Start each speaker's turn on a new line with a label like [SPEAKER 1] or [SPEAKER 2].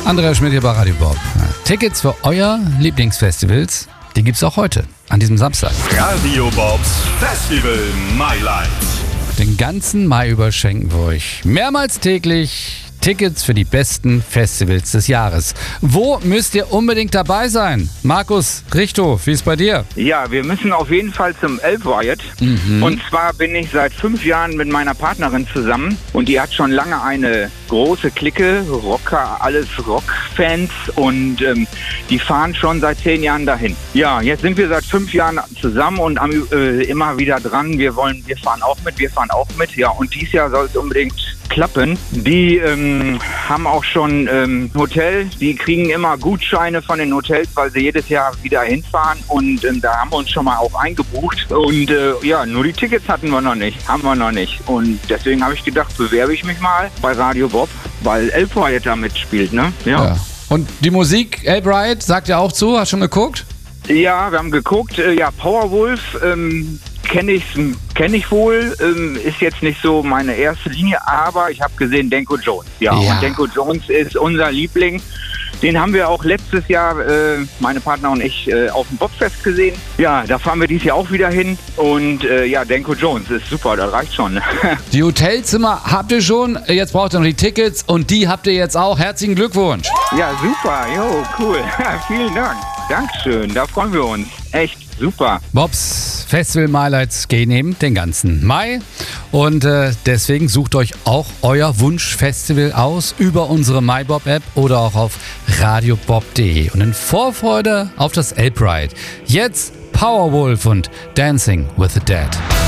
[SPEAKER 1] Andreas Schmidt hier bei Radio Bob. Tickets für euer Lieblingsfestivals, die gibt's auch heute, an diesem Samstag.
[SPEAKER 2] Radio Bobs Festival Mailand.
[SPEAKER 1] Den ganzen Mai über schenken wir euch mehrmals täglich Tickets für die besten Festivals des Jahres. Wo müsst ihr unbedingt dabei sein? Markus Richter, wie ist bei dir?
[SPEAKER 3] Ja, wir müssen auf jeden Fall zum Elb Riot. Und zwar bin ich seit 5 Jahren mit meiner Partnerin zusammen und die hat schon lange eine große Clique, Rocker, alles Rockfans und die fahren schon seit 10 Jahren dahin. Ja, jetzt sind wir seit 5 Jahren zusammen und immer wieder dran. Wir fahren auch mit. Ja, und dieses Jahr soll es unbedingt klappen. Die haben auch schon Hotel. Die kriegen immer Gutscheine von den Hotels, weil sie jedes Jahr wieder hinfahren. Und da haben wir uns schon mal auch eingebucht. Und nur die Tickets haben wir noch nicht. Und deswegen habe ich gedacht, bewerbe ich mich mal bei Radio Bob, weil Elb Riot da mitspielt, ne? Ja.
[SPEAKER 1] Und die Musik, Elb Riot, sagt ihr auch zu? Hast du schon geguckt?
[SPEAKER 3] Ja, wir haben geguckt. Powerwolf kenne ich wohl, ist jetzt nicht so meine erste Linie, aber ich habe gesehen Danko Jones. Ja, und Danko Jones ist unser Liebling. Den haben wir auch letztes Jahr, meine Partner und ich, auf dem Bobfest gesehen. Ja, da fahren wir dieses Jahr auch wieder hin. Und Danko Jones ist super, das reicht schon.
[SPEAKER 1] Die Hotelzimmer habt ihr schon, jetzt braucht ihr noch die Tickets und die habt ihr jetzt auch. Herzlichen Glückwunsch.
[SPEAKER 3] Ja, super, cool. Vielen Dank. Dankeschön, da freuen wir uns. Echt super.
[SPEAKER 1] Bobs Festival Mailand gehen eben den ganzen Mai und deswegen sucht euch auch euer Wunschfestival aus über unsere MyBob-App oder auch auf radiobob.de und in Vorfreude auf das Elb Riot. Jetzt Powerwolf und Dancing with the Dead.